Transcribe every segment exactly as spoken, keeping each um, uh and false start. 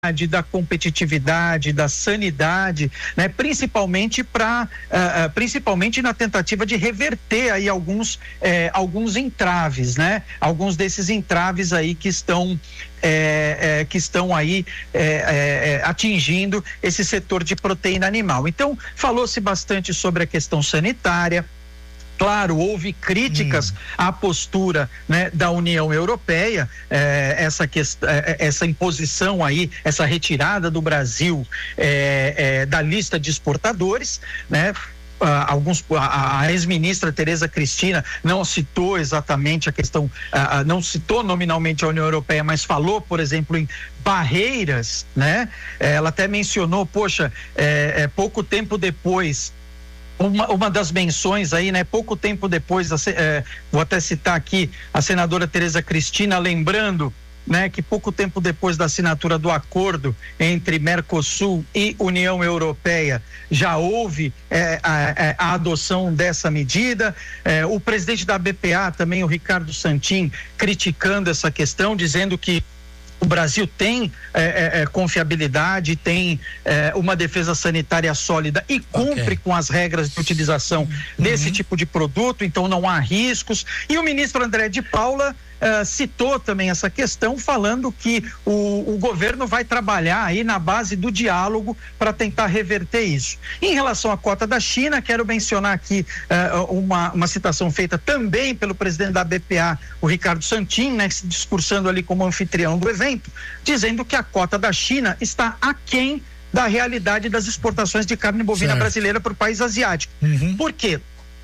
da competitividade, da sanidade, né? Principalmente para, uh, uh, principalmente na tentativa de reverter aí alguns, eh, alguns entraves, né? Alguns desses entraves aí que estão É, é, que estão aí é, é, atingindo esse setor de proteína animal. Então, falou-se bastante sobre a questão sanitária. Claro, houve críticas hum. à postura, né, da União Europeia, eh, essa, quest- eh, essa imposição aí, essa retirada do Brasil eh, eh, da lista de exportadores, né? Uh, alguns, a, a ex-ministra Tereza Cristina não citou exatamente a questão, uh, uh, não citou nominalmente a União Europeia, mas falou, por exemplo, em barreiras, né? Ela até mencionou, poxa, é, é, pouco tempo depois, Uma, uma das menções aí, né? Pouco tempo depois, é, vou até citar aqui a senadora Tereza Cristina, lembrando, né, que pouco tempo depois da assinatura do acordo entre Mercosul e União Europeia já houve é, a, a adoção dessa medida. É, o presidente da B P A também, o Ricardo Santin, criticando essa questão, dizendo que o Brasil tem é, é, confiabilidade, tem é, uma defesa sanitária sólida e cumpre okay. com as regras de utilização uhum. desse tipo de produto, então não há riscos. E o ministro André de Paula Uh, citou também essa questão, falando que o, o governo vai trabalhar aí na base do diálogo para tentar reverter isso. Em relação à cota da China, quero mencionar aqui uh, uma, uma citação feita também pelo presidente da B P A, o Ricardo Santin, né, se discursando ali como anfitrião do evento, dizendo que a cota da China está aquém da realidade das exportações de carne bovina certo. brasileira para o país asiático. Uhum. Por quê?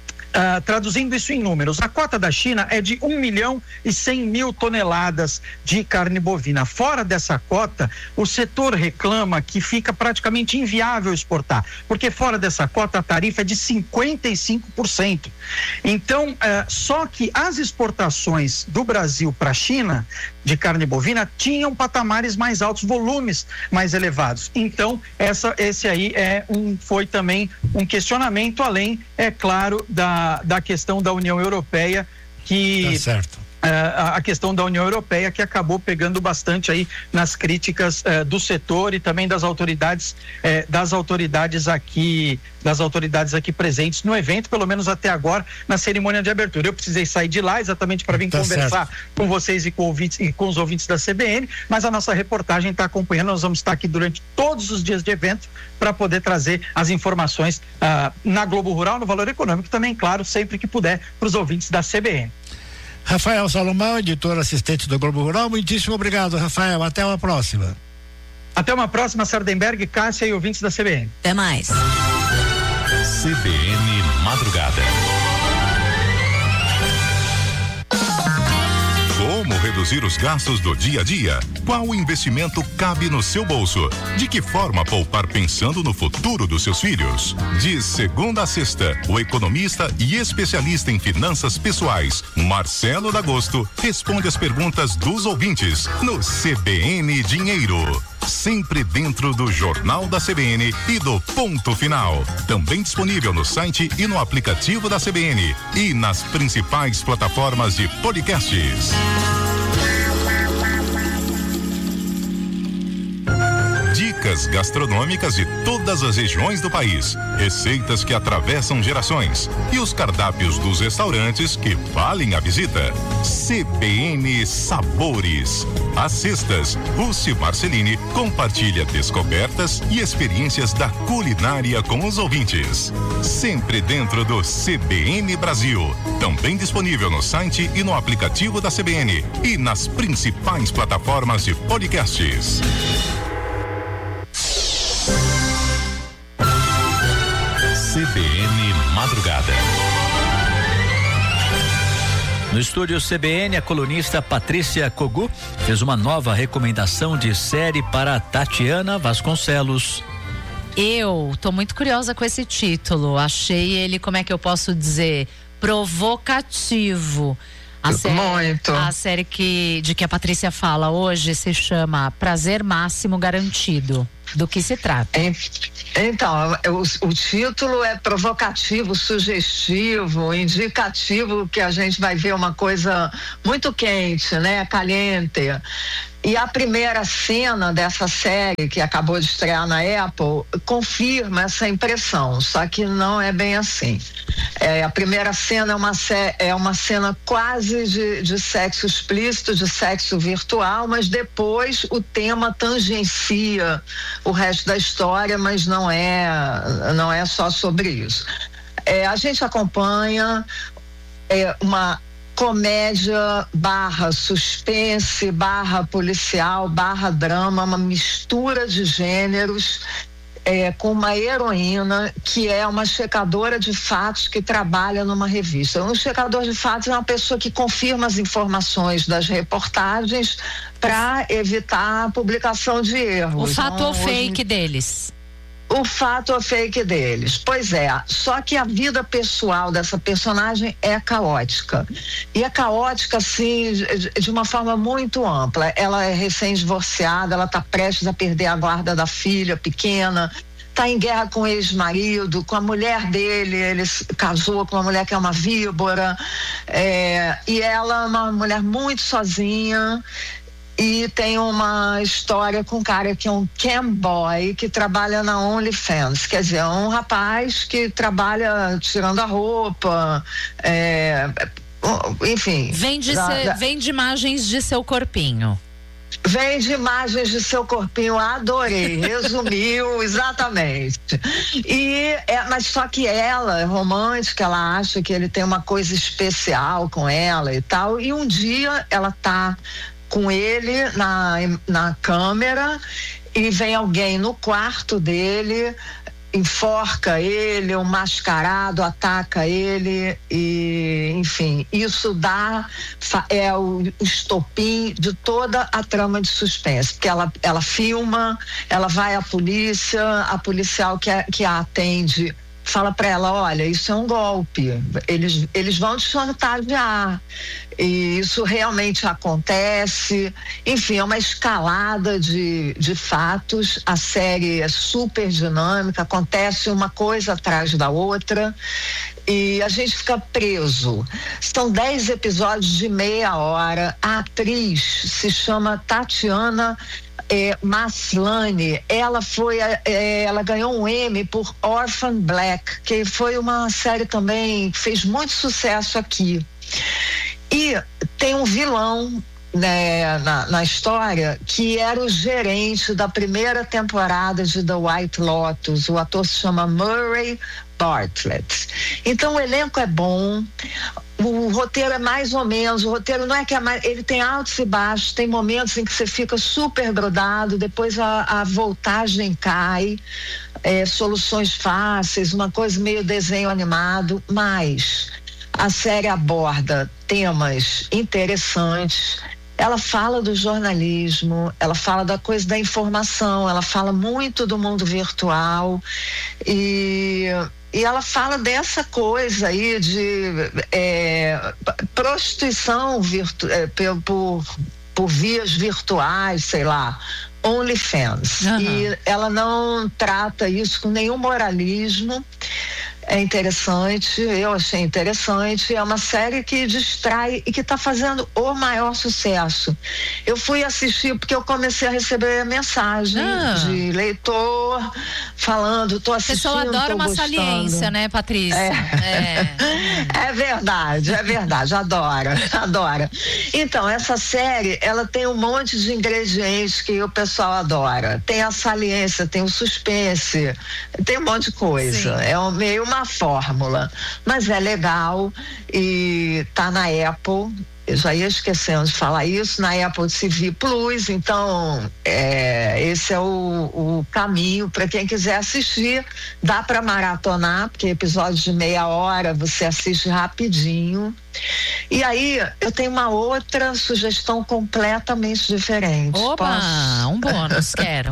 Uh, traduzindo isso em números, a cota da China é de um milhão e cem mil toneladas de carne bovina. Fora dessa cota, o setor reclama que fica praticamente inviável exportar, porque fora dessa cota a tarifa é de cinquenta e cinco por cento. Então, uh, só que as exportações do Brasil para a China de carne bovina tinham patamares mais altos, volumes mais elevados. Então, essa, esse aí é um, foi também um questionamento, além, é claro, da, da questão da União Europeia, que... Tá certo. Uh, a questão da União Europeia, que acabou pegando bastante aí nas críticas uh, do setor e também das autoridades uh, das autoridades aqui das autoridades aqui presentes no evento, pelo menos até agora, na cerimônia de abertura. Eu precisei sair de lá exatamente para vir tá conversar certo. com vocês e com, ouvintes, e com os ouvintes da C B N, mas a nossa reportagem está acompanhando. Nós vamos estar aqui durante todos os dias de evento para poder trazer as informações uh, na Globo Rural, no Valor Econômico, também, claro, sempre que puder, para os ouvintes da C B N. Rafael Salomão, editor assistente do Globo Rural, muitíssimo obrigado, Rafael, até uma próxima. Até uma próxima, Sardenberg, Cássia e ouvintes da C B N. Até mais. C B N Madrugada. Como reduzir os gastos do dia a dia? Qual investimento cabe no seu bolso? De que forma poupar pensando no futuro dos seus filhos? De segunda a sexta, o economista e especialista em finanças pessoais, Marcelo D'Agosto, responde as perguntas dos ouvintes no C B N Dinheiro. Sempre dentro do Jornal da C B N e do Ponto Final. Também disponível no site e no aplicativo da C B N e nas principais plataformas de podcasts. Dicas gastronômicas de todas as regiões do país, receitas que atravessam gerações e os cardápios dos restaurantes que valem a visita. C B N Sabores. Às sextas, Rússi Marcelini compartilha descobertas e experiências da culinária com os ouvintes. Sempre dentro do C B N Brasil. Também disponível no site e no aplicativo da C B N e nas principais plataformas de podcasts. C B N Madrugada. No estúdio C B N, a colunista Patrícia Kogu fez uma nova recomendação de série para Tatiana Vasconcelos. Eu tô muito curiosa com esse título. Achei ele, como é que eu posso dizer, provocativo. A série, muito. A série que, de que a Patrícia fala hoje se chama Prazer Máximo Garantido. Do que se trata? Então, o, o título é provocativo, sugestivo, indicativo que a gente vai ver uma coisa muito quente, né? Caliente. E a primeira cena dessa série, que acabou de estrear na Apple, confirma essa impressão, só que não é bem assim. É, a primeira cena é uma, é uma cena quase de, de sexo explícito, de sexo virtual, mas depois o tema tangencia o resto da história, mas não é, não é só sobre isso. É, a gente acompanha é, uma comédia barra suspense, barra policial, barra drama, uma mistura de gêneros, é, com uma heroína que é uma checadora de fatos que trabalha numa revista. Um checador de fatos é uma pessoa que confirma as informações das reportagens para evitar a publicação de erros. O fato então, ou fake hoje... deles? O fato ou fake deles. Pois é, só que a vida pessoal dessa personagem é caótica. E é caótica, assim, de, de uma forma muito ampla. Ela é recém-divorciada, ela está prestes a perder a guarda da filha pequena, está em guerra com o ex-marido, com a mulher dele, ele casou com uma mulher que é uma víbora, é, e ela é uma mulher muito sozinha. E tem uma história com um cara que é um cam boy, que trabalha na OnlyFans. Quer dizer, é um rapaz que trabalha tirando a roupa, é, enfim. Vende, da, se, da, vende imagens de seu corpinho. Vende imagens de seu corpinho, adorei, resumiu exatamente. E, é, mas só que ela é romântica, ela acha que ele tem uma coisa especial com ela e tal. E um dia ela tá com ele na, na câmera e vem alguém no quarto dele, enforca ele, o mascarado ataca ele e, enfim, isso dá, é o estopim de toda a trama de suspense, porque ela, ela filma, ela vai à polícia, a policial que, que a atende fala para ela, olha, isso é um golpe, eles, eles vão te chantagear. E isso realmente acontece, enfim, é uma escalada de, de fatos. A série é super dinâmica, acontece uma coisa atrás da outra e a gente fica preso. São dez episódios de meia hora. A atriz se chama Tatiana É, Maslany. Ela foi, é, ela ganhou um Emmy por Orphan Black, que foi uma série também que fez muito sucesso aqui. E tem um vilão, né, na, na história, que era o gerente da primeira temporada de The White Lotus. O ator se chama Murray Bartlett. Então o elenco é bom. O roteiro é mais ou menos, o roteiro não é que é mais, ele tem altos e baixos, tem momentos em que você fica super grudado, depois a, a voltagem cai, é, soluções fáceis, uma coisa meio desenho animado, mas a série aborda temas interessantes. Ela fala do jornalismo, ela fala da coisa da informação, ela fala muito do mundo virtual e, e ela fala dessa coisa aí de é, prostituição virtu, é, por, por vias virtuais, sei lá, OnlyFans. Uhum. E ela não trata isso com nenhum moralismo. É interessante, eu achei interessante, é uma série que distrai e que está fazendo o maior sucesso. Eu fui assistir porque eu comecei a receber mensagem ah. de leitor falando, tô assistindo, o pessoal adora tô uma gostando. Saliência, né, Patrícia? É. É. É verdade, é verdade, adora, adora. Então, essa série, ela tem um monte de ingredientes que o pessoal adora. Tem a saliência, tem o suspense, tem um monte de coisa. Sim. É um, meio uma fórmula, mas é legal e tá na Apple. Eu já ia esquecendo de falar isso, na Apple T V Plus, então é, esse é o, o caminho para quem quiser assistir. Dá para maratonar, porque episódios de meia hora você assiste rapidinho. E aí eu tenho uma outra sugestão completamente diferente. Opa, Posso? Um bônus, quero.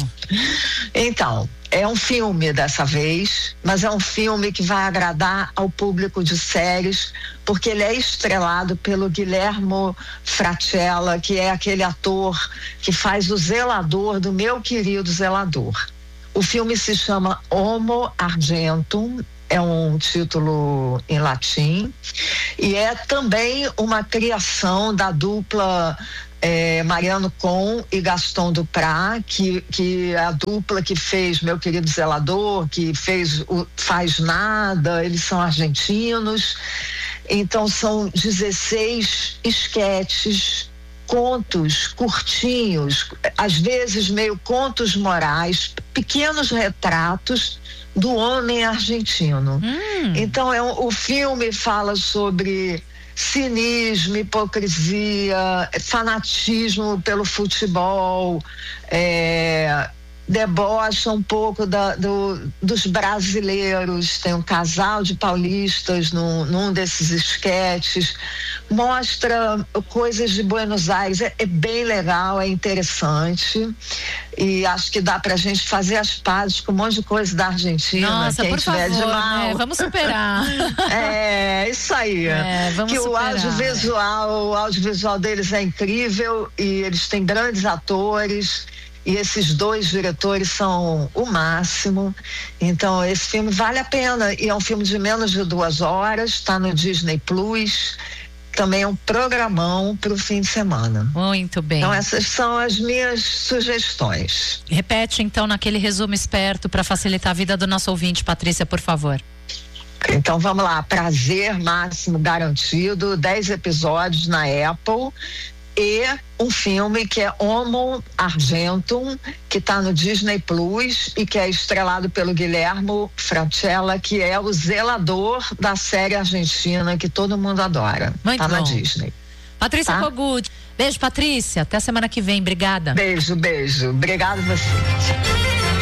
Então, é um filme dessa vez, mas é um filme que vai agradar ao público de séries, porque ele é estrelado pelo Guillermo Frattella, que é aquele ator que faz o zelador do Meu Querido Zelador. O filme se chama Homo Argentum, é um título em latim, e é também uma criação da dupla é, Mariano Con e Gaston Duprat, que, que é a dupla que fez Meu Querido Zelador, que fez o Faz Nada, eles são argentinos. Então são dezesseis esquetes, contos curtinhos, às vezes meio contos morais, pequenos retratos do homem argentino. Hum. Então é um, o filme fala sobre cinismo, hipocrisia, fanatismo pelo futebol, é, debocha um pouco da, do, dos brasileiros. Tem um casal de paulistas num, num desses esquetes, mostra coisas de Buenos Aires, é, é bem legal, é interessante, e acho que dá pra gente fazer as pazes com um monte de coisa da Argentina. Nossa, quem por tiver favor, de mal. né? Vamos superar. É, isso aí. É, vamos que superar. o audiovisual, o audiovisual deles é incrível e eles têm grandes atores. E esses dois diretores são o máximo. Então, esse filme vale a pena. E é um filme de menos de duas horas, está no Disney Plus. Também é um programão para o fim de semana. Muito bem. Então, essas são as minhas sugestões. Repete, então, naquele resumo esperto para facilitar a vida do nosso ouvinte, Patrícia, por favor. Então, vamos lá. Prazer Máximo Garantido, dez episódios na Apple. E um filme que é Homo Argentum, que está no Disney Plus e que é estrelado pelo Guilherme Francella, que é o zelador da série argentina que todo mundo adora. Muito tá bom. Na Disney. Patrícia tá? Kogut. Beijo, Patrícia. Até semana que vem. Obrigada. Beijo, beijo. Obrigada a você.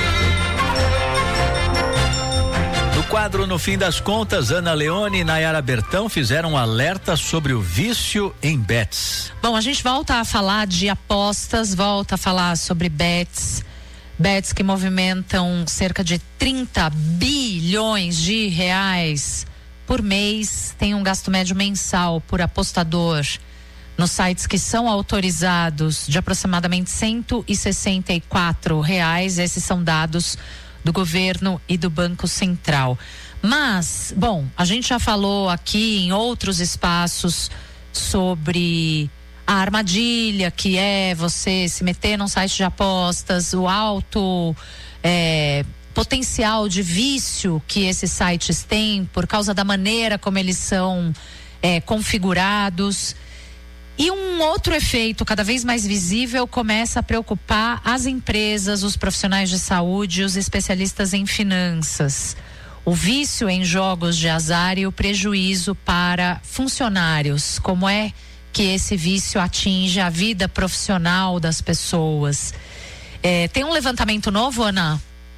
No quadro No Fim das Contas, Ana Leone e Nayara Bertão fizeram um alerta sobre o vício em bets. Bom, a gente volta a falar de apostas, volta a falar sobre bets, bets que movimentam cerca de trinta bilhões de reais por mês, tem um gasto médio mensal por apostador nos sites que são autorizados de aproximadamente cento e sessenta e quatro reais. Esses são dados do governo e do Banco Central. Mas, bom, a gente já falou aqui em outros espaços sobre a armadilha que é você se meter num site de apostas, o alto é, potencial de vício que esses sites têm por causa da maneira como eles são é, configurados. E um outro efeito cada vez mais visível começa a preocupar as empresas, os profissionais de saúde, os especialistas em finanças. O vício em jogos de azar e o prejuízo para funcionários. Como é que esse vício atinge a vida profissional das pessoas? É, tem um levantamento novo, Ana?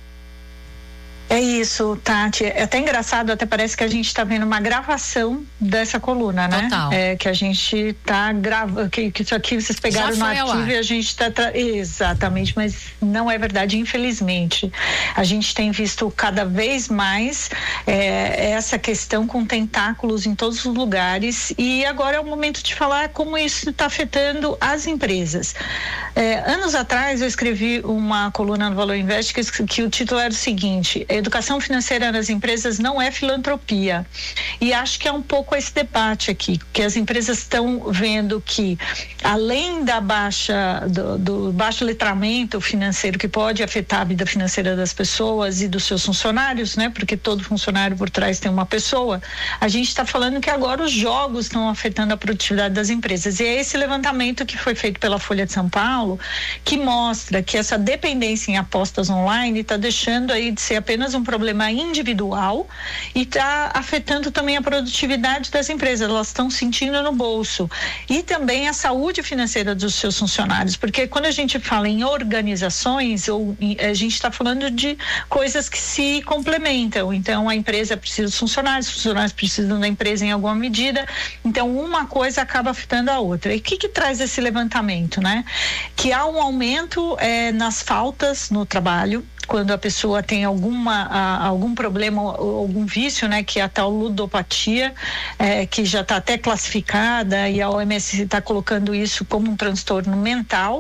É isso, Tati. É até engraçado, até parece que a gente está vendo uma gravação dessa coluna, né? Total. É, que a gente está gravando, que, que isso aqui vocês pegaram no arquivo e a gente está... Tra... Exatamente, mas não é verdade, infelizmente. A gente tem visto cada vez mais é, essa questão com tentáculos em todos os lugares, e agora é o momento de falar como isso está afetando as empresas. É, anos atrás eu escrevi uma coluna no Valor Invest que, que o título era o seguinte: educação financeira nas empresas não é filantropia. E acho que é um pouco esse debate aqui, que as empresas estão vendo que, além da baixa, do, do baixo letramento financeiro que pode afetar a vida financeira das pessoas e dos seus funcionários, né? Porque todo funcionário por trás tem uma pessoa. A gente está falando que agora os jogos estão afetando a produtividade das empresas. E é esse levantamento que foi feito pela Folha de São Paulo que mostra que essa dependência em apostas online está deixando aí de ser apenas um problema individual e está afetando também a produtividade das empresas. Elas estão sentindo no bolso, e também a saúde financeira dos seus funcionários, porque quando a gente fala em organizações, ou a gente está falando de coisas que se complementam. Então a empresa precisa dos funcionários, os funcionários precisam da empresa em alguma medida, então uma coisa acaba afetando a outra. E o que que traz esse levantamento, né? Que há um aumento é, nas faltas no trabalho, quando a pessoa tem alguma, a, algum problema, algum vício, né, que é a tal ludopatia, é, que já está até classificada e a O M S está colocando isso como um transtorno mental,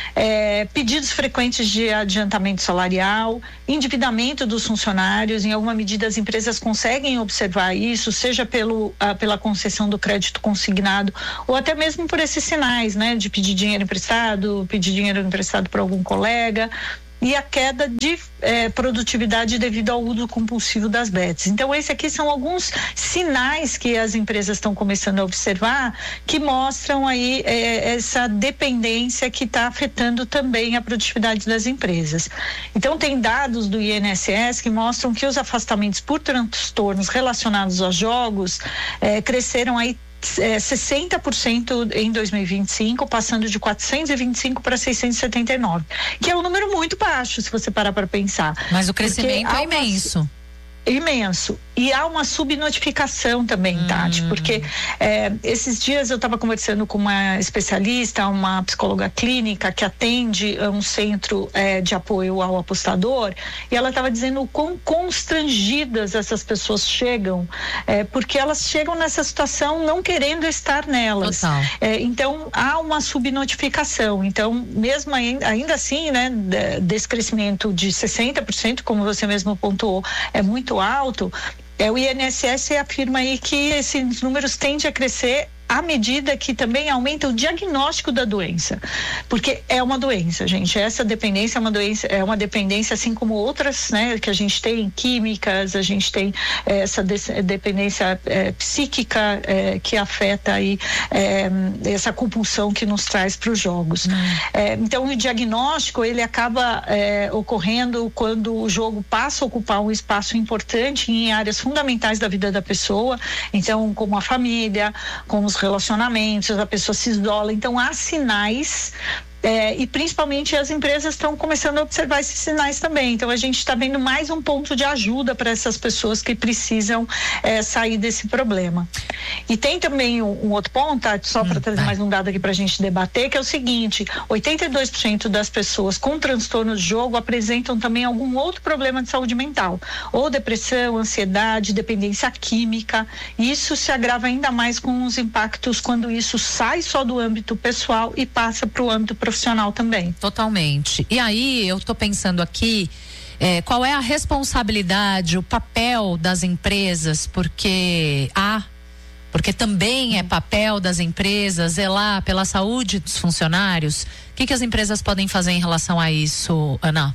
é, pedidos frequentes de adiantamento salarial, endividamento dos funcionários. Em alguma medida as empresas conseguem observar isso, seja pelo, a, pela concessão do crédito consignado ou até mesmo por esses sinais, né, de pedir dinheiro emprestado, pedir dinheiro emprestado para algum colega, e a queda de eh, produtividade devido ao uso compulsivo das bets. Então, esses aqui são alguns sinais que as empresas estão começando a observar, que mostram aí eh, essa dependência que está afetando também a produtividade das empresas. Então, tem dados do I N S S que mostram que os afastamentos por transtornos relacionados aos jogos eh, cresceram aí É, sessenta por cento em dois mil e vinte e cinco, passando de quatrocentos e vinte e cinco para seiscentos e setenta e nove, que é um número muito baixo, se você parar para pensar. Mas o crescimento é imenso. Uma... imenso. E há uma subnotificação também, hum. Tati, porque é, esses dias eu estava conversando com uma especialista, uma psicóloga clínica que atende um centro é, de apoio ao apostador, e ela estava dizendo o quão constrangidas essas pessoas chegam, é, porque elas chegam nessa situação não querendo estar nelas. É, então há uma subnotificação. Então, mesmo ainda, ainda assim, né, desse crescimento de sessenta por cento, como você mesmo pontuou, é muito alto. É, o I N S S afirma aí que esses números tendem a crescer à medida que também aumenta o diagnóstico da doença, porque é uma doença, gente. Essa dependência é uma doença, é uma dependência assim como outras, né, que a gente tem químicas, a gente tem é, essa de- dependência é, psíquica é, que afeta aí é, essa compulsão que nos traz para os jogos. Hum. É, então o diagnóstico ele acaba é, ocorrendo quando o jogo passa a ocupar um espaço importante em áreas fundamentais da vida da pessoa, então como a família, como os relacionamentos, a pessoa se isola. Então há sinais É, e principalmente as empresas estão começando a observar esses sinais também. Então a gente está vendo mais um ponto de ajuda para essas pessoas que precisam é, sair desse problema. E tem também um, um outro ponto, tá? Só para hum, trazer vai. mais um dado aqui para a gente debater, que é o seguinte: oitenta e dois por cento das pessoas com transtorno de jogo apresentam também algum outro problema de saúde mental, ou depressão, ansiedade, dependência química. Isso se agrava ainda mais com os impactos quando isso sai só do âmbito pessoal e passa para o âmbito profissional. profissional também. Totalmente. E aí eu estou pensando aqui, é, qual é a responsabilidade, o papel das empresas, porque há, porque também é papel das empresas zelar pela saúde dos funcionários. O que que as empresas podem fazer em relação a isso, Ana?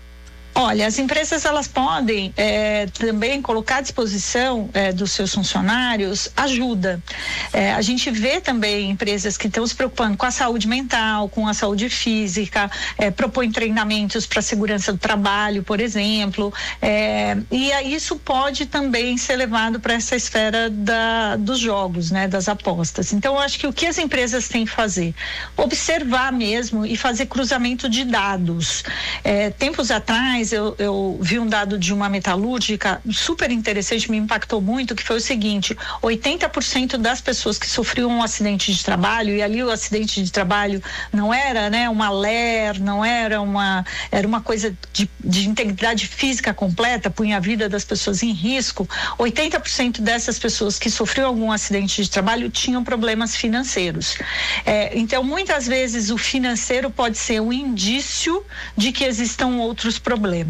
Olha, as empresas elas podem é, também colocar à disposição é, dos seus funcionários ajuda. É, a gente vê também empresas que estão se preocupando com a saúde mental, com a saúde física, é, propõem treinamentos para a segurança do trabalho, por exemplo, é, e isso pode também ser levado para essa esfera da, dos jogos, né, das apostas. Então, eu acho que o que as empresas têm que fazer? Observar mesmo e fazer cruzamento de dados. É, tempos atrás, Eu, eu vi um dado de uma metalúrgica super interessante, me impactou muito, que foi o seguinte: oitenta por cento das pessoas que sofriam um acidente de trabalho, e ali o acidente de trabalho não era, né, uma L E R, não era uma, era uma coisa de, de integridade física completa, punha a vida das pessoas em risco. oitenta por cento dessas pessoas que sofriam algum acidente de trabalho tinham problemas financeiros. É, então, muitas vezes o financeiro pode ser um indício de que existam outros problemas.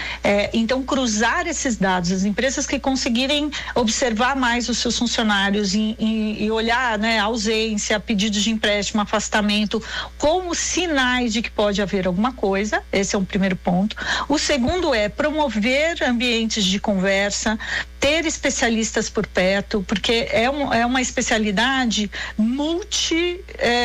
É, então, cruzar esses dados, as empresas que conseguirem observar mais os seus funcionários e, e, e olhar, né, ausência, pedidos de empréstimo, afastamento, como sinais de que pode haver alguma coisa. Esse é um primeiro ponto. O segundo é promover ambientes de conversa, ter especialistas por perto, porque é, um, é uma especialidade multi,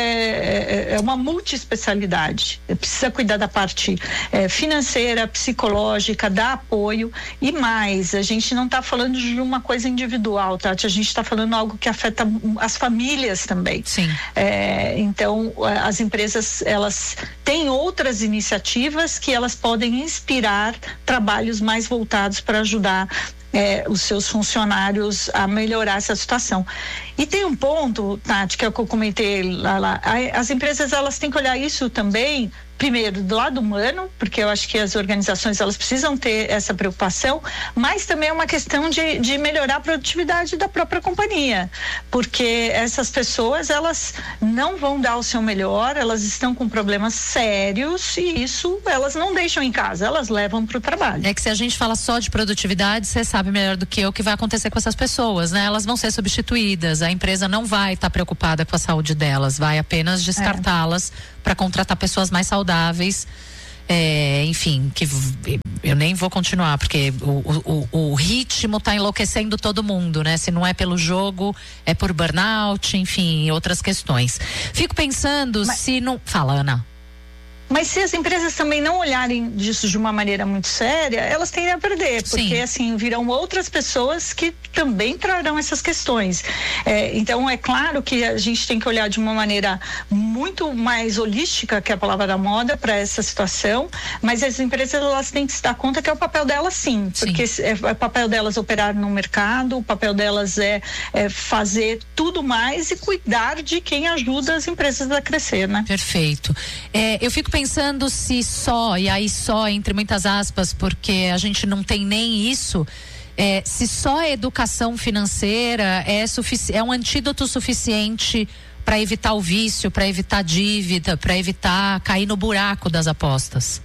é, é uma multi-especialidade. Precisa cuidar da parte é, financeira, psicológica, dar apoio e mais. A gente não está falando de uma coisa individual, Tati, a gente está falando algo que afeta as famílias também. Sim. É, então, as empresas, elas têm outras iniciativas que elas podem inspirar trabalhos mais voltados para ajudar É, os seus funcionários a melhorar essa situação. E tem um ponto, Tati, que é o que eu comentei lá, lá. As empresas, elas têm que olhar isso também primeiro do lado humano, porque eu acho que as organizações elas precisam ter essa preocupação, mas também é uma questão de, de melhorar a produtividade da própria companhia, porque essas pessoas elas não vão dar o seu melhor, elas estão com problemas sérios e isso elas não deixam em casa, elas levam para o trabalho. É que se a gente fala só de produtividade, você sabe melhor do que eu o que vai acontecer com essas pessoas, né? Elas vão ser substituídas, a empresa não vai estar tá preocupada com a saúde delas, vai apenas descartá-las é. para contratar pessoas mais saudáveis, é, enfim, que eu nem vou continuar, porque o, o, o ritmo está enlouquecendo todo mundo, né? Se não é pelo jogo, é por burnout, enfim, outras questões. Fico pensando Mas... se não... Fala, Ana. Mas se as empresas também não olharem disso de uma maneira muito séria, elas tendem a perder, porque Sim. assim, virão outras pessoas que também trarão essas questões. É, então, é claro que a gente tem que olhar de uma maneira muito mais holística, que é a palavra da moda, para essa situação, mas as empresas elas têm que se dar conta que é o papel delas sim, sim. porque é, é o papel delas operar no mercado, o papel delas é, é fazer tudo mais e cuidar de quem ajuda as empresas a crescer, né? Perfeito. É, eu fico pensando se só, e aí só entre muitas aspas, porque a gente não tem nem isso, é, se só a educação financeira é, sufici- é um antídoto suficiente para evitar o vício, para evitar dívida, para evitar cair no buraco das apostas.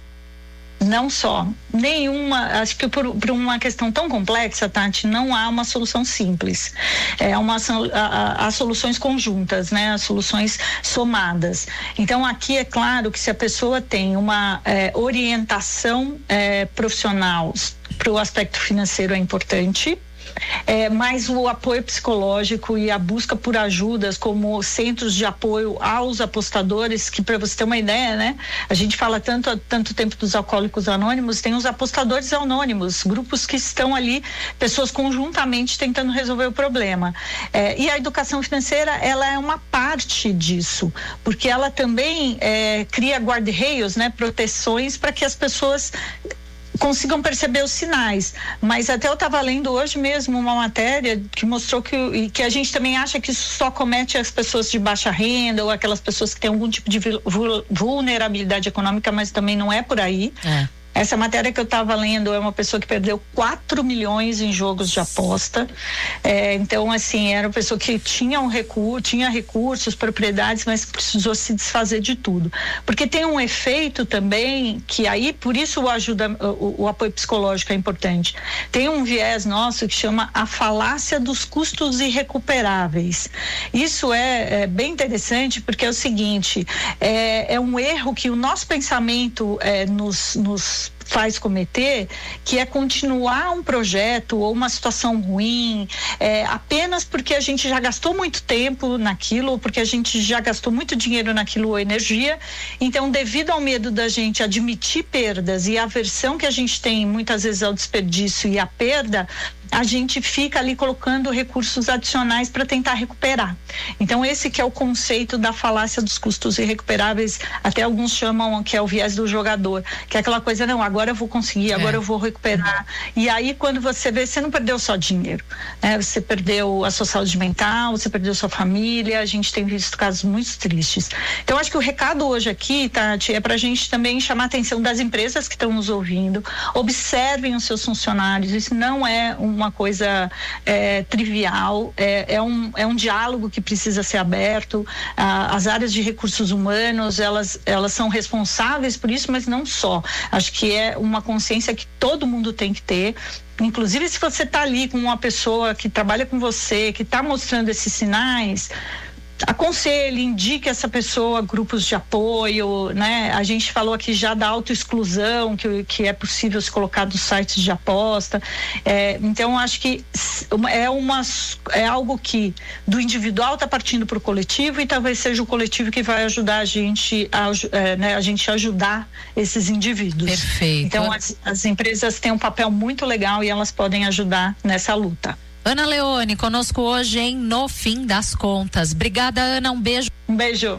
Não só, nenhuma, acho que por, por uma questão tão complexa, Tati, não há uma solução simples. É uma, há, há soluções conjuntas, né? As soluções somadas. Então, aqui é claro que se a pessoa tem uma é, orientação é, profissional para o aspecto financeiro é importante. É, mas o apoio psicológico e a busca por ajudas como centros de apoio aos apostadores, que para você ter uma ideia, né? A gente fala tanto há tanto tempo dos alcoólicos anônimos, tem os apostadores anônimos, grupos que estão ali, pessoas conjuntamente tentando resolver o problema. É, e a educação financeira, ela é uma parte disso, porque ela também é, cria guarda-reios, né? Proteções para que as pessoas consigam perceber os sinais, mas até eu estava lendo hoje mesmo uma matéria que mostrou que, que a gente também acha que isso só comete as pessoas de baixa renda ou aquelas pessoas que têm algum tipo de vulnerabilidade econômica, mas também não é por aí. É. Essa matéria que eu estava lendo é uma pessoa que perdeu quatro milhões em jogos de aposta. É, então, assim, era uma pessoa que tinha um recurso, tinha recursos, propriedades, mas precisou se desfazer de tudo. Porque tem um efeito também que aí, por isso o, ajuda, o, o apoio psicológico é importante. Tem um viés nosso que chama a falácia dos custos irrecuperáveis. Isso é, é bem interessante porque é o seguinte, é, é um erro que o nosso pensamento é, nos, nos faz cometer, que é continuar um projeto ou uma situação ruim é, apenas porque a gente já gastou muito tempo naquilo, ou porque a gente já gastou muito dinheiro naquilo ou energia. Então, devido ao medo da gente admitir perdas e a aversão que a gente tem muitas vezes ao desperdício e à perda, a gente fica ali colocando recursos adicionais para tentar recuperar. Então, esse que é o conceito da falácia dos custos irrecuperáveis, até alguns chamam que é o viés do jogador, que é aquela coisa, não, agora eu vou conseguir, agora é. eu vou recuperar. E aí, quando você vê, você não perdeu só dinheiro, né? Você perdeu a sua saúde mental, você perdeu sua família, a gente tem visto casos muito tristes. Então, acho que o recado hoje aqui, Tati, é para a gente também chamar a atenção das empresas que estão nos ouvindo, observem os seus funcionários, isso não é um uma coisa é, trivial, é, é, um, é um diálogo que precisa ser aberto. Ah, as áreas de recursos humanos, elas, elas são responsáveis por isso, mas não só. Acho que é uma consciência que todo mundo tem que ter. Inclusive, se você está ali com uma pessoa que trabalha com você, que está mostrando esses sinais, aconselhe, indique essa pessoa grupos de apoio, né? A gente falou aqui já da autoexclusão, que, que é possível se colocar dos sites de aposta. É, então, acho que é, uma, é algo que do individual está partindo para o coletivo e talvez seja o coletivo que vai ajudar a gente a, é, né, a gente ajudar esses indivíduos. Perfeito. Então, as, as empresas têm um papel muito legal e elas podem ajudar nessa luta. Ana Leone, conosco hoje em No Fim das Contas. Obrigada, Ana, um beijo. Um beijo.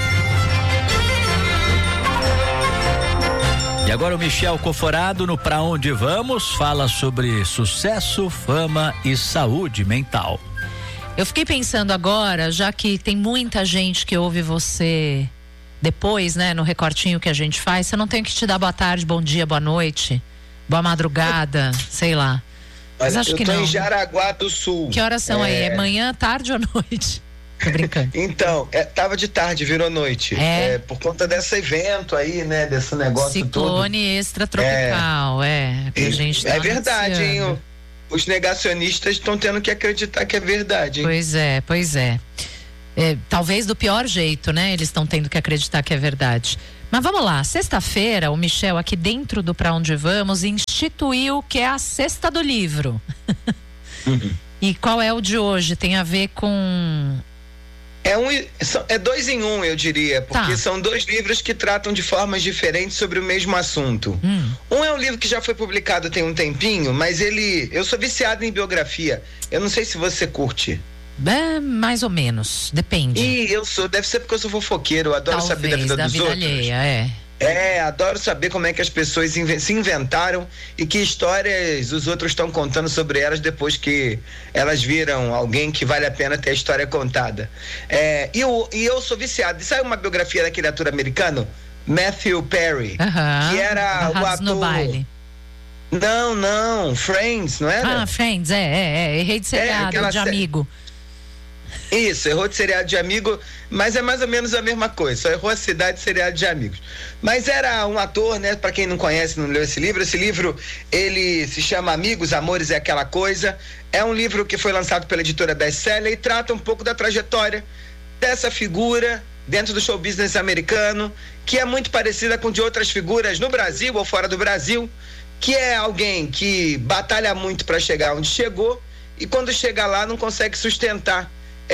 E agora o Michel Coforado no Pra Onde Vamos fala sobre sucesso, fama e saúde mental. Eu fiquei pensando agora, já que tem muita gente que ouve você depois, né, no recortinho que a gente faz, você não tem que te dar boa tarde, bom dia, boa noite, boa madrugada, sei lá. Mas acho eu que tô não. em Jaraguá do Sul. Que horas são é... aí? É manhã, tarde ou noite? Tô brincando. Então, é, tava de tarde, virou noite. É. É, por conta desse evento aí, né? Desse negócio Ciclone todo. Ciclone extratropical, é. é que a gente tá é verdade, anunciando. hein? Os negacionistas estão tendo que acreditar que é verdade, hein? Pois é, pois é. é talvez do pior jeito, né? Eles estão tendo que acreditar que é verdade. Mas vamos lá, sexta-feira, o Michel, aqui dentro do Pra Onde Vamos, instituiu que é a sexta do livro. Uhum. E qual é o de hoje? Tem a ver com... É, um, é dois em um, eu diria, porque tá. São dois livros que tratam de formas diferentes sobre o mesmo assunto. Hum. Um é um livro que já foi publicado tem um tempinho, mas ele... Eu sou viciado em biografia. Eu não sei se você curte. É, mais ou menos, depende. E eu sou, deve ser porque eu sou fofoqueiro, eu adoro Talvez, saber da vida da dos vida outros. Alheia, é. É, adoro saber como é que as pessoas inven- se inventaram e que histórias os outros estão contando sobre elas depois que elas viram alguém que vale a pena ter a história contada. É, e, eu, e eu sou viciado. E sabe uma biografia daquele ator americano? Matthew Perry, uh-huh. que era o ator... no baile. Não, não, Friends, não era? Ah, Friends, é, é, é. Errei de seriado, é, de amigo. Isso, errou de seriado de amigo, mas é mais ou menos a mesma coisa, só errou a cidade de seriado de amigos. Mas era um ator, né, pra quem não conhece, não leu esse livro, esse livro, ele se chama Amigos, Amores é Aquela Coisa, é um livro que foi lançado pela editora Bestseller e trata um pouco da trajetória dessa figura dentro do show business americano, que é muito parecida com de outras figuras no Brasil ou fora do Brasil, que é alguém que batalha muito para chegar onde chegou e quando chega lá não consegue sustentar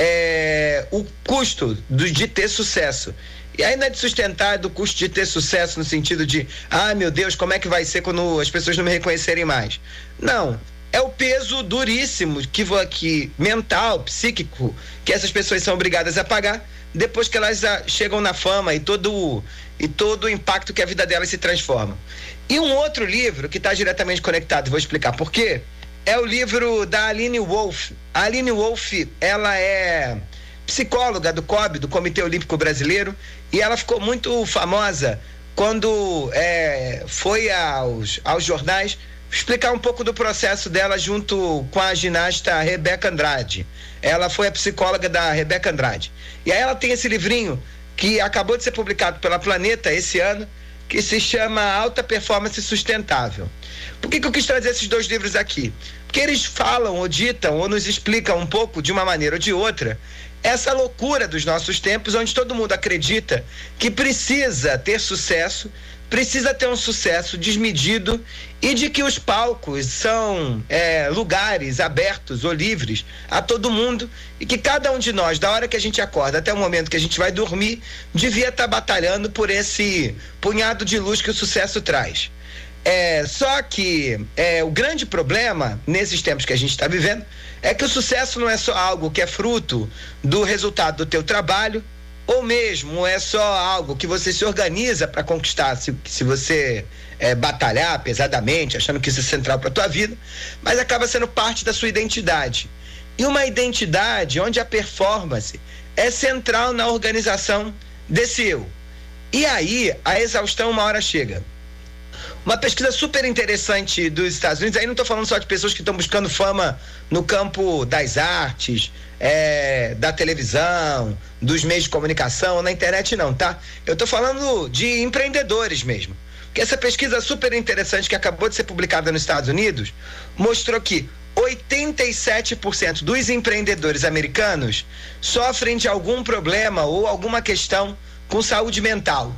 É, o custo do, de ter sucesso. E aí não é de sustentar do custo de ter sucesso no sentido de, ah, meu Deus, como é que vai ser quando as pessoas não me reconhecerem mais? Não, é o peso duríssimo que, que mental, psíquico, que essas pessoas são obrigadas a pagar depois que elas a, chegam na fama e todo, e todo o impacto que a vida delas se transforma. E um outro livro que está diretamente conectado, vou explicar por quê, é o livro da Aline Wolf. A Aline Wolf, ela é psicóloga do C O B, do Comitê Olímpico Brasileiro, e ela ficou muito famosa quando é, foi aos, aos jornais explicar um pouco do processo dela junto com a ginasta Rebeca Andrade. Ela foi a psicóloga da Rebeca Andrade. E aí ela tem esse livrinho que acabou de ser publicado pela Planeta esse ano, que se chama Alta Performance Sustentável. Por que que eu quis trazer esses dois livros aqui? Porque eles falam ou ditam ou nos explicam um pouco, de uma maneira ou de outra, essa loucura dos nossos tempos, onde todo mundo acredita que precisa ter sucesso, precisa ter um sucesso desmedido e de que os palcos são é, lugares abertos ou livres a todo mundo e que cada um de nós, da hora que a gente acorda até o momento que a gente vai dormir, devia estar batalhando por esse punhado de luz que o sucesso traz. É, só que é, o grande problema nesses tempos que a gente está vivendo é que o sucesso não é só algo que é fruto do resultado do teu trabalho, ou mesmo é só algo que você se organiza para conquistar, se, se você é, batalhar pesadamente, achando que isso é central para a tua vida, mas acaba sendo parte da sua identidade. E uma identidade onde a performance é central na organização desse eu. E aí a exaustão uma hora chega. Uma pesquisa super interessante dos Estados Unidos, aí não estou falando só de pessoas que estão buscando fama no campo das artes, é, da televisão, dos meios de comunicação, na internet não, tá? Eu estou falando de empreendedores mesmo. Porque essa pesquisa super interessante que acabou de ser publicada nos Estados Unidos mostrou que oitenta e sete por cento dos empreendedores americanos sofrem de algum problema ou alguma questão com saúde mental.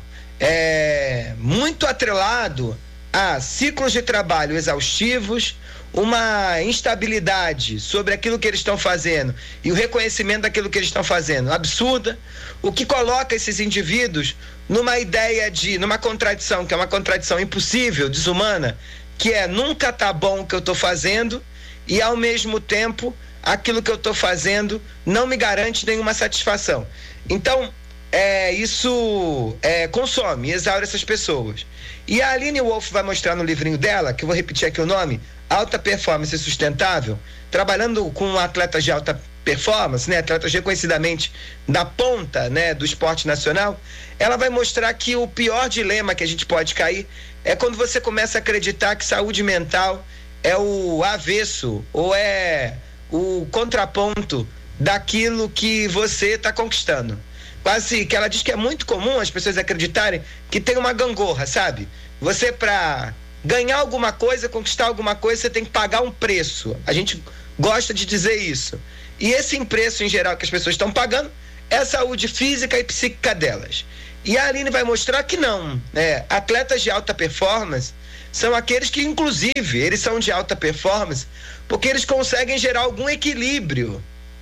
É, muito atrelado a ciclos de trabalho exaustivos, uma instabilidade sobre aquilo que eles estão fazendo e o reconhecimento daquilo que eles estão fazendo absurda, o que coloca esses indivíduos numa ideia de, numa contradição, que é uma contradição impossível, desumana, que é nunca tá bom o que eu estou fazendo e ao mesmo tempo aquilo que eu estou fazendo não me garante nenhuma satisfação. Então, É, isso é, consome, exaure essas pessoas. E a Aline Wolf vai mostrar no livrinho dela, que eu vou repetir aqui o nome, Alta Performance Sustentável, trabalhando com atletas de alta performance, né, atletas reconhecidamente da ponta, né, do esporte nacional, ela vai mostrar que o pior dilema que a gente pode cair é quando você começa a acreditar que saúde mental é o avesso ou é o contraponto daquilo que você está conquistando. Quase que ela diz que é muito comum as pessoas acreditarem que tem uma gangorra, sabe? Você, para ganhar alguma coisa, conquistar alguma coisa, você tem que pagar um preço. A gente gosta de dizer isso. E esse preço, em geral, que as pessoas estão pagando é a saúde física e psíquica delas. E a Aline vai mostrar que não, né? Atletas de alta performance são aqueles que, inclusive, eles são de alta performance porque eles conseguem gerar algum equilíbrio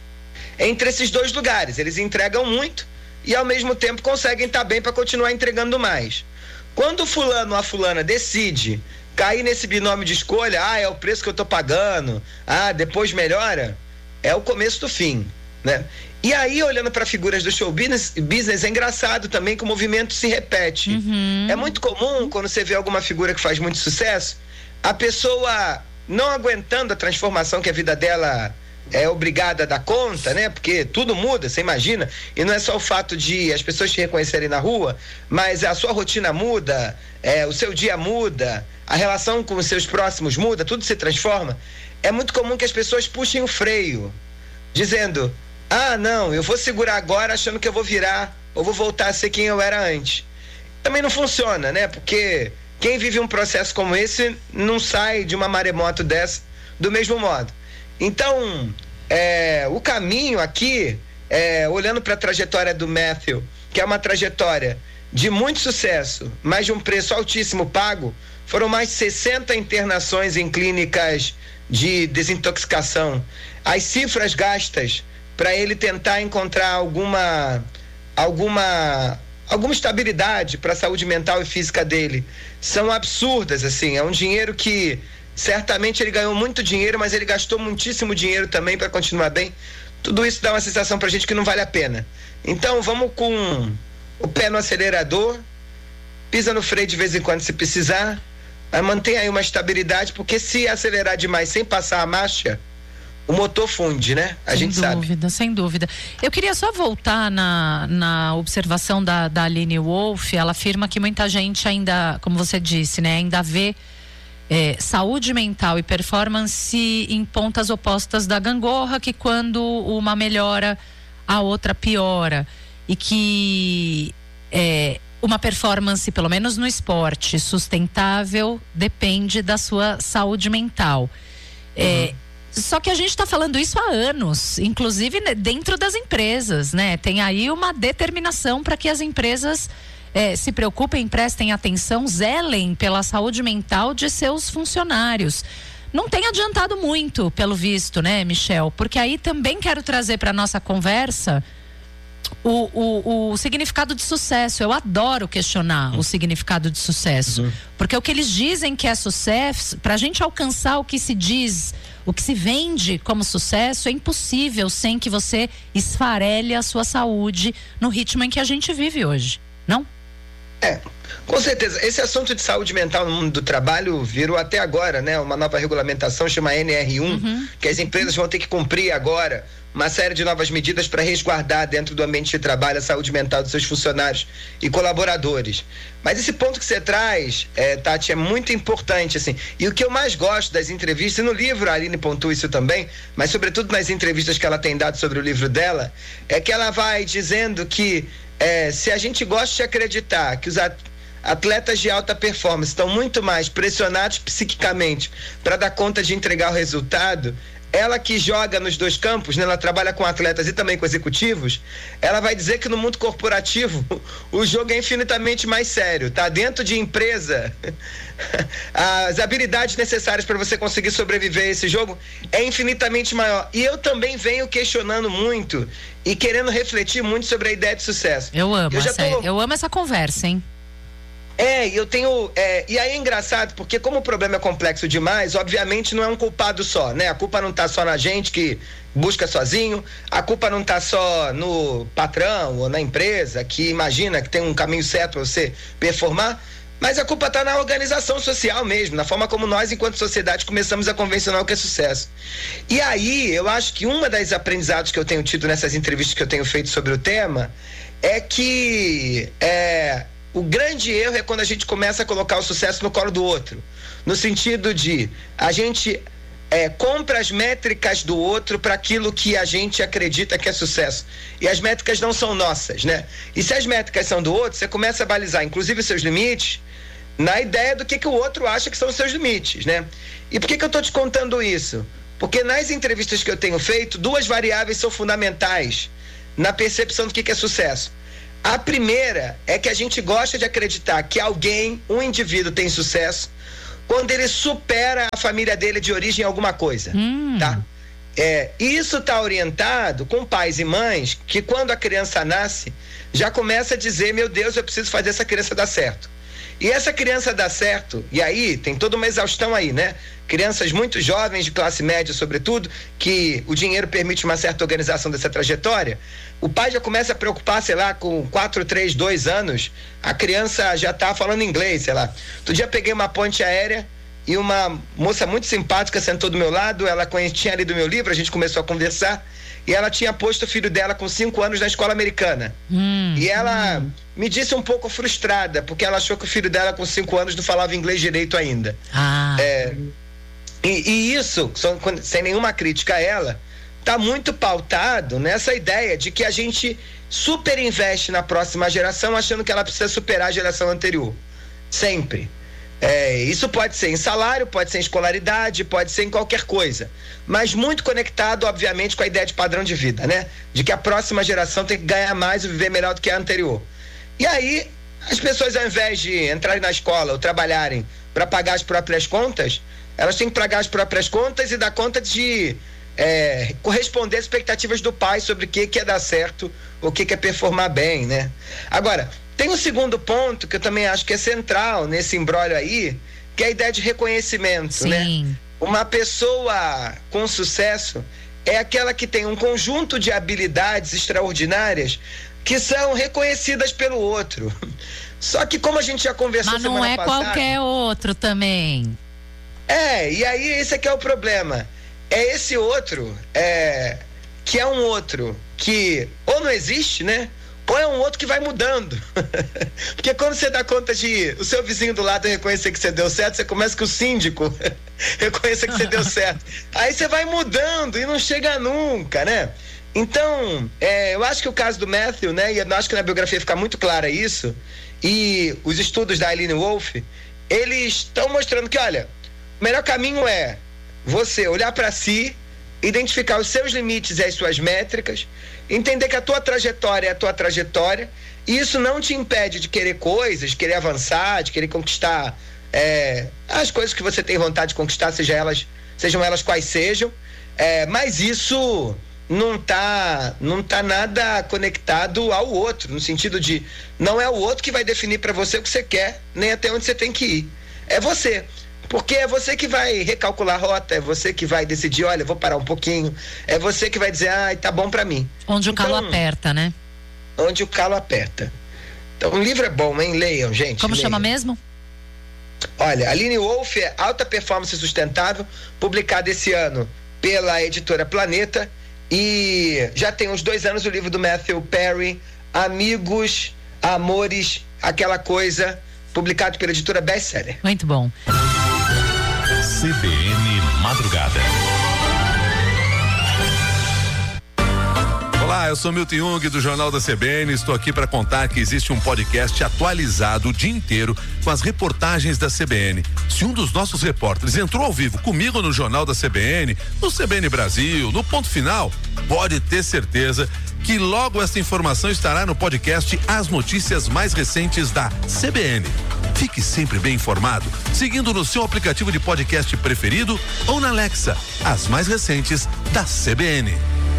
entre esses dois lugares. Eles entregam muito e, ao mesmo tempo, conseguem estar bem para continuar entregando mais. Quando o fulano ou a fulana decide cair nesse binômio de escolha, ah, é o preço que eu estou pagando, ah, depois melhora, é o começo do fim, né? E aí, olhando para figuras do show business, business, é engraçado também que o movimento se repete. Uhum. É muito comum, quando você vê alguma figura que faz muito sucesso, a pessoa não aguentando a transformação que a vida dela é obrigada a dar conta, né? Porque tudo muda, você imagina, e não é só o fato de as pessoas te reconhecerem na rua, mas a sua rotina muda, é, o seu dia muda, a relação com os seus próximos muda, tudo se transforma. É muito comum que as pessoas puxem o freio, dizendo: ah, não, eu vou segurar agora achando que eu vou virar ou vou voltar a ser quem eu era antes. Também não funciona, né? Porque quem vive um processo como esse não sai de uma maremoto dessa do mesmo modo. Então, é, o caminho aqui, é, olhando para a trajetória do Matthew, que é uma trajetória de muito sucesso, mas de um preço altíssimo pago, foram mais de sessenta internações em clínicas de desintoxicação. As cifras gastas para ele tentar encontrar alguma, alguma, alguma estabilidade para a saúde mental e física dele são absurdas, assim. É um dinheiro que certamente ele ganhou muito dinheiro, mas ele gastou muitíssimo dinheiro também para continuar bem. Tudo isso dá uma sensação pra gente que não vale a pena. Então vamos com o pé no acelerador, pisa no freio de vez em quando se precisar, mas mantém aí uma estabilidade, porque se acelerar demais sem passar a marcha, o motor funde, né? A sem gente dúvida, sabe. Sem dúvida, sem dúvida. Eu queria só voltar na, na observação da, da Aline Wolf. Ela afirma que muita gente ainda, como você disse, né? Ainda vê é, saúde mental e performance em pontas opostas da gangorra, que quando uma melhora, a outra piora. E que é, uma performance, pelo menos no esporte, sustentável, depende da sua saúde mental. É, uhum. Só que a gente está falando isso há anos, inclusive dentro das empresas, né? Tem aí uma determinação para que as empresas eh, se preocupem, prestem atenção, zelem pela saúde mental de seus funcionários. Não tem adiantado muito, pelo visto, né, Michel? Porque aí também quero trazer para nossa conversa o, o, o significado de sucesso. Eu adoro questionar o significado de sucesso, uhum. porque o que eles dizem que é sucesso, para a gente alcançar o que se diz, o que se vende como sucesso, é impossível sem que você esfarele a sua saúde no ritmo em que a gente vive hoje, não? É, com certeza. Esse assunto de saúde mental no mundo do trabalho virou até agora, né? Uma nova regulamentação, chama N R um, uhum. que as empresas vão ter que cumprir agora uma série de novas medidas para resguardar dentro do ambiente de trabalho a saúde mental dos seus funcionários e colaboradores. Mas esse ponto que você traz, é, Tati, é muito importante, assim. E o que eu mais gosto das entrevistas, e no livro a Aline pontua isso também, mas sobretudo nas entrevistas que ela tem dado sobre o livro dela, é que ela vai dizendo que é, se a gente gosta de acreditar que os atletas de alta performance estão muito mais pressionados psiquicamente para dar conta de entregar o resultado, ela que joga nos dois campos, né? Ela trabalha com atletas e também com executivos, ela vai dizer que no mundo corporativo o jogo é infinitamente mais sério, tá? Dentro de empresa, as habilidades necessárias para você conseguir sobreviver a esse jogo é infinitamente maior. E eu também venho questionando muito e querendo refletir muito sobre a ideia de sucesso. Eu amo, eu, já essa, tô... eu amo essa conversa, hein? É, eu tenho. É, e aí é engraçado, porque como o problema é complexo demais, obviamente não é um culpado só, né? A culpa não tá só na gente que busca sozinho, a culpa não tá só no patrão ou na empresa que imagina que tem um caminho certo para você performar, Mas a culpa está na organização social mesmo, na forma como nós, enquanto sociedade, começamos a convencionar o que é sucesso. E aí, eu acho que uma das aprendizados que eu tenho tido nessas entrevistas que eu tenho feito sobre o tema é que é, o grande erro é quando a gente começa a colocar o sucesso no colo do outro. No sentido de a gente é, compra as métricas do outro para aquilo que a gente acredita que é sucesso. E as métricas não são nossas, né? E se as métricas são do outro, você começa a balizar, inclusive, os seus limites, na ideia do que, que o outro acha que são os seus limites, né? E por que, que eu estou te contando isso? Porque nas entrevistas que eu tenho feito, duas variáveis são fundamentais na percepção do que, que é sucesso. A primeira é que a gente gosta de acreditar que alguém, um indivíduo, tem sucesso quando ele supera a família dele de origem em alguma coisa, hum. tá? É, isso está orientado com pais e mães que quando a criança nasce, já começa a dizer, meu Deus, eu preciso fazer essa criança dar certo. E essa criança dá certo, e aí tem toda uma exaustão aí, né? Crianças muito jovens, de classe média sobretudo, que o dinheiro permite uma certa organização dessa trajetória. O pai já começa a preocupar, sei lá, com quatro, três, dois anos, a criança já tá falando inglês, sei lá. Outro dia peguei uma ponte aérea e uma moça muito simpática sentou do meu lado, ela tinha lido meu livro, a gente começou a conversar, e ela tinha posto o filho dela com cinco anos na escola americana. Hum, e ela hum. me disse um pouco frustrada, porque ela achou que o filho dela com cinco anos não falava inglês direito ainda. Ah. É, e, e isso, sem nenhuma crítica a ela, está muito pautado nessa ideia de que a gente super investe na próxima geração achando que ela precisa superar a geração anterior. Sempre. É, isso pode ser em salário, pode ser em escolaridade, pode ser em qualquer coisa, mas muito conectado, obviamente, com a ideia de padrão de vida, né? De que a próxima geração tem que ganhar mais e viver melhor do que a anterior. E aí, as pessoas, ao invés de entrarem na escola ou trabalharem para pagar as próprias contas, elas têm que pagar as próprias contas e dar conta de é, corresponder às expectativas do pai sobre o que, que é dar certo, o que, que é performar bem, né? Agora, tem um segundo ponto que eu também acho que é central nesse imbróglio aí, que é a ideia de reconhecimento, Sim. né? Uma pessoa com sucesso é aquela que tem um conjunto de habilidades extraordinárias que são reconhecidas pelo outro. Só que como a gente já conversou semana passada... Mas não é qualquer outro também. É, e aí esse é que é o problema. É esse outro, é, que é um outro que ou não existe, né? Ou é um outro que vai mudando. Porque quando você dá conta de o seu vizinho do lado reconhecer que você deu certo, você começa que o síndico reconheça que você deu certo. Aí você vai mudando e não chega nunca, né? Então, é, eu acho que o caso do Matthew, né? E eu acho que na biografia fica muito claro isso. E os estudos da Aline Wolf, eles estão mostrando que, olha, o melhor caminho é você olhar para si, identificar os seus limites e as suas métricas, entender que a tua trajetória é a tua trajetória, e isso não te impede de querer coisas, de querer avançar, de querer conquistar é, as coisas que você tem vontade de conquistar, seja elas, sejam elas quais sejam, é, mas isso não tá, não tá nada conectado ao outro, no sentido de não é o outro que vai definir para você o que você quer, nem até onde você tem que ir. É você. Porque é você que vai recalcular a rota, é você que vai decidir, olha, vou parar um pouquinho, é você que vai dizer, ah, tá bom pra mim. Onde então, o calo aperta, né? Onde o calo aperta. Então, o livro é bom, hein? Leiam, gente. Como leiam. Chama mesmo? Olha, Aline Wolf é Alta Performance Sustentável, publicado esse ano pela editora Planeta, e já tem uns dois anos o livro do Matthew Perry, Amigos, Amores, aquela coisa, publicado pela editora Bestseller. Muito bom. C B N Madrugada. Olá, eu sou Milton Jung do Jornal da C B N. Estou aqui para contar que existe um podcast atualizado o dia inteiro com as reportagens da C B N. Se um dos nossos repórteres entrou ao vivo comigo no Jornal da C B N, no C B N Brasil, no Ponto Final, pode ter certeza que logo essa informação estará no podcast As Notícias Mais Recentes da C B N. Fique sempre bem informado, seguindo no seu aplicativo de podcast preferido ou na Alexa, as mais recentes da C B N.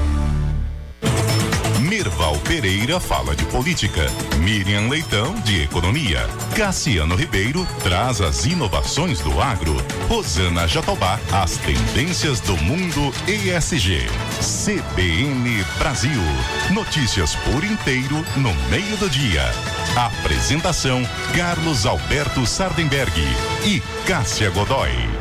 Mirval Pereira fala de política, Miriam Leitão de economia, Cassiano Ribeiro traz as inovações do agro, Rosana Jatobá as tendências do mundo E S G. C B N Brasil. Notícias por inteiro no meio do dia. Apresentação: Carlos Alberto Sardenberg e Cássia Godoy.